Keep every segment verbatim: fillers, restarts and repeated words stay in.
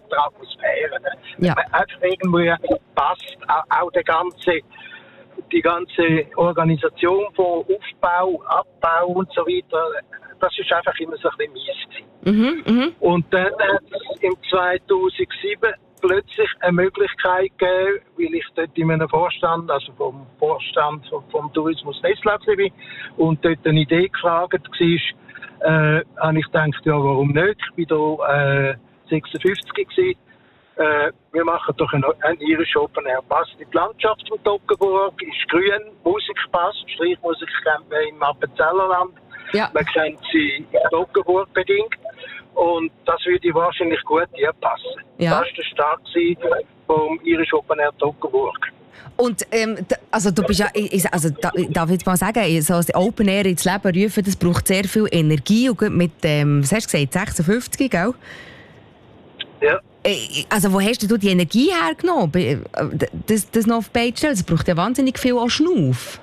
der Atmosphäre. Ne? Ja. Einfach irgendwie passt auch, auch der ganze, die ganze Organisation von Aufbau, Abbau und so weiter. Das ist einfach immer so ein bisschen mies. Mhm, mhm. Und dann hat es im zweitausendsieben plötzlich eine Möglichkeit gegeben, weil ich dort in einem Vorstand, also vom Vorstand vom, vom Tourismus Nestlauf bin und dort eine Idee gefragt war, äh, habe ich gedacht, ja, warum nicht? Ich war da äh, sechsundfünfzig gewesen. Äh, wir machen doch einen, einen irischen Open Air. Passt in die Landschaft von Toggenburg, ist grün, Musik passt, Streichmusik kennt man im Appenzellerland. Ja. Man kennt sie in Toggenburg bedingt. Und das würde wahrscheinlich gut hier passen. Ja. Das war der Start vom irischen Open Air Toggenburg. Und ähm, d- also du bist ja, ich, also da, darf ich jetzt mal sagen, so das Open Air ins Leben rufen, das braucht sehr viel Energie und gut mit ähm, was hast du gesagt, sechsundfünfzig, gell? Ja. Äh, Also wo hast du die Energie hergenommen, Be- äh, das, das noch auf die Beine zu stellen? Das braucht ja wahnsinnig viel auch Schnauf.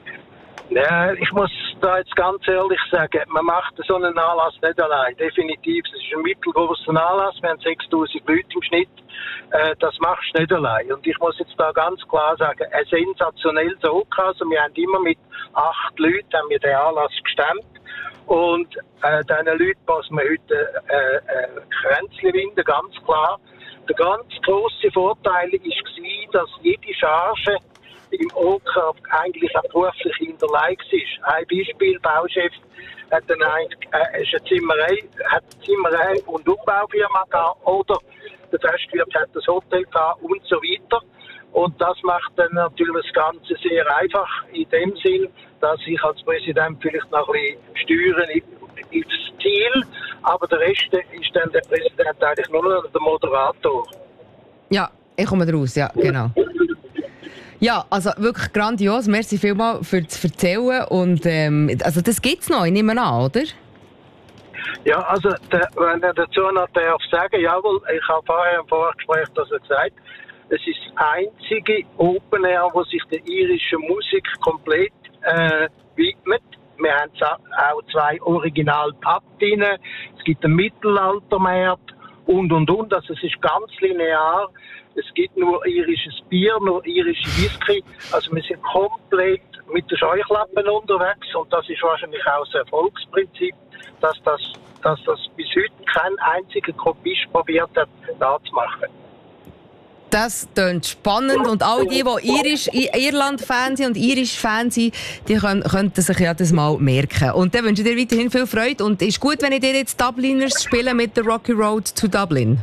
Ja, ich muss da jetzt ganz ehrlich sagen, man macht so einen Anlass nicht allein. Definitiv, es ist ein mittelgroßer Anlass, wir haben sechstausend Leute im Schnitt. Äh, das machst du nicht allein. Und ich muss jetzt da ganz klar sagen, ein sensationelles O K. Also wir haben immer mit acht Leuten haben wir den Anlass gestemmt. Und äh, diesen Leuten passen wir heute äh, äh, Kränzchen winden, ganz klar. Der ganz grosse Vorteil war, dass jede Charge im O K eigentlich auch beruflich hinterlegt ist. Ein Beispiel, Bauchef hat dann eigentlich, äh, ist eine Zimmerei, hat eine Zimmerei und Umbaufirma gehabt, oder der Gastwirt hat das Hotel gehabt und so weiter. Und das macht dann natürlich das Ganze sehr einfach in dem Sinn, dass ich als Präsident vielleicht noch ein bisschen steuern ins Ziel, aber der Rest ist dann der Präsident eigentlich nur noch der Moderator. Ja, ich komme raus, ja, genau. Ja, also wirklich grandios. Merci vielmals für das Erzählen. Und, ähm, also das gibt es noch, ich nehme an, oder? Ja, also der, wenn er dazu noch darf sagen, jawohl, ich habe vorher im Vorgespräch das gesagt, es ist das einzige Open Air, wo sich der irischen Musik komplett äh, widmet. Wir haben auch zwei Original-Pub drin, es gibt einen Mittelaltermarkt und und und. Also es ist ganz linear. Es gibt nur irisches Bier, nur irische Whisky. Also wir sind komplett mit den Scheuklappen unterwegs und das ist wahrscheinlich auch das Erfolgsprinzip, dass das, dass das bis heute kein einziger Kopist probiert hat, da zu machen. Das klingt spannend und all die, die Irisch, Irland-Fans sind und Irisch-Fans sind, die können, könnten sich ja das mal merken. Und dann wünsche ich dir weiterhin viel Freude und ist gut, wenn ich dir jetzt Dubliners spiele mit der Rocky Road to Dublin.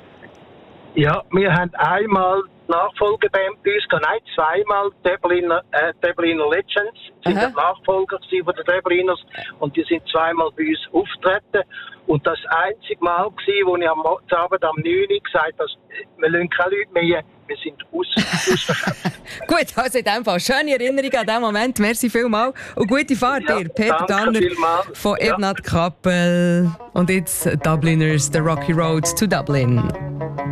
Ja, wir haben einmal die Nachfolgeband bei uns, nein, zweimal Dubliner, äh, Dubliner Legends, sind Aha. die Nachfolger von den Dubliners und die sind zweimal bei uns aufgetreten. Und das einzige Mal gewesen, wo ich am Abend am neun Uhr gesagt habe, wir lassen keine Leute mehr, wir sind aus, ausverkauft. Gut, also in dem Fall schöne Erinnerung an diesen Moment. Merci vielmals und gute Fahrt Ja, dir. Peter danke Danner vielmals. von Ja. Ednat Kappel und jetzt Dubliners, The Rocky Road to Dublin.